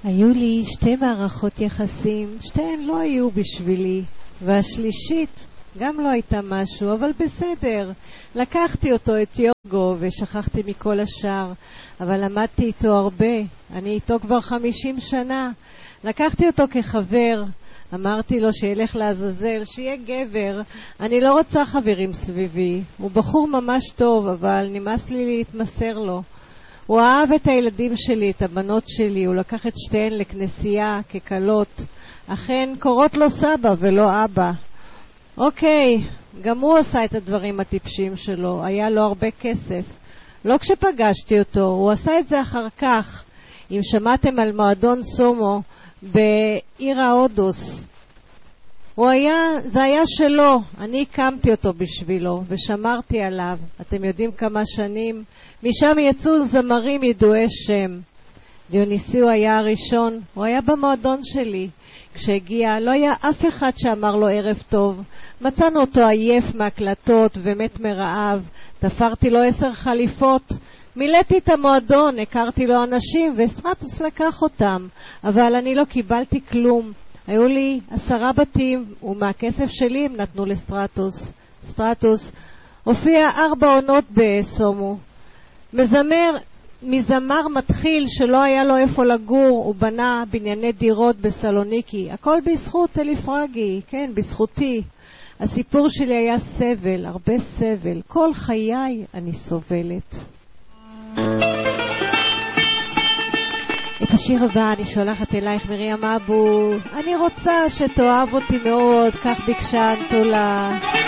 היו לי 2 מערכות יחסים, 2 לא היו בשבילי, והשלישית גם לא הייתה משהו, אבל בסדר. לקחתי אותו, את יוגו, ושכחתי מכל השאר, אבל למדתי איתו הרבה. אני איתו כבר 50 שנה. לקחתי אותו כחבר, אמרתי לו שילך לעזאזל, שיהיה גבר. אני לא רוצה חברים סביבי. הוא בחור ממש טוב, אבל נמאס לי להתמסר לו. הוא אהב את הילדים שלי, את הבנות שלי, הוא לקח את 2 לכנסייה כקלות. אכן קוראות לו סבא ולא אבא. אוקיי, גם הוא עשה את הדברים הטיפשים שלו, היה לו הרבה כסף. לא כשפגשתי אותו, הוא עשה את זה אחר כך. אם שמעתם על מועדון סומו בעיר ההודוס, זה היה שלו, אני הקמתי אותו בשבילו ושמרתי עליו. אתם יודעים כמה שנים? משם יצאו זמרים ידועי שם. דיוניסיו היה הראשון, הוא היה במועדון שלי. כשהגיע לא היה אף אחד שאמר לו ערב טוב. מצאנו אותו עייף מהקלטות ומת מרעב. תפרתי לו 10 חליפות. מילאתי את המועדון, הכרתי לו אנשים וסטרטוס לקח אותם. אבל אני לא קיבלתי כלום. היו לי 10 בתים ומהכסף שלי הם נתנו לסטרטוס. סטרטוס הופיע 4 עונות בסומו. מזמר מתחיל שלא היה לו איפה לגור, הוא בנה בנייני דירות בסלוניקי. הכל בזכות אליפרגי, כן, בזכותי. הסיפור שלי היה סבל, הרבה סבל. כל חיי אני סובלת. את השיר הבא אני שולחת אלייך מרים אבו. אני רוצה שתאהב אותי מאוד, כך ביקשה אנטולה.